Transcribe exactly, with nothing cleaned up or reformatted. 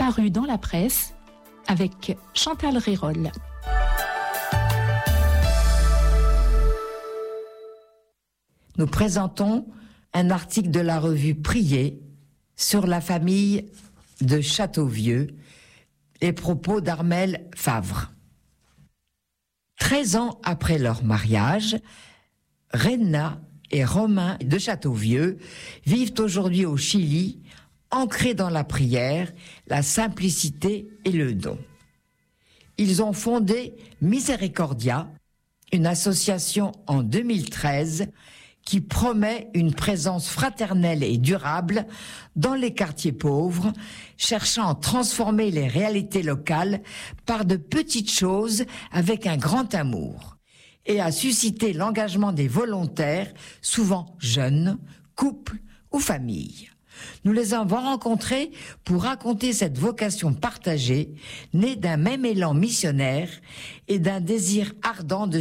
paru dans la presse avec Chantal Rérol. Nous présentons un article de la revue Prier sur la famille de Châteauvieux, les propos d'Armelle Favre. Treize ans après leur mariage, Rena et Romain de Châteauvieux vivent aujourd'hui au Chili, ancrés dans la prière, la simplicité et le don. Ils ont fondé Misericordia, une association en deux mille treize qui promet une présence fraternelle et durable dans les quartiers pauvres, cherchant à transformer les réalités locales par de petites choses avec un grand amour, et à susciter l'engagement des volontaires, souvent jeunes, couples ou familles. Nous les avons rencontrés pour raconter cette vocation partagée, née d'un même élan missionnaire et d'un désir ardent de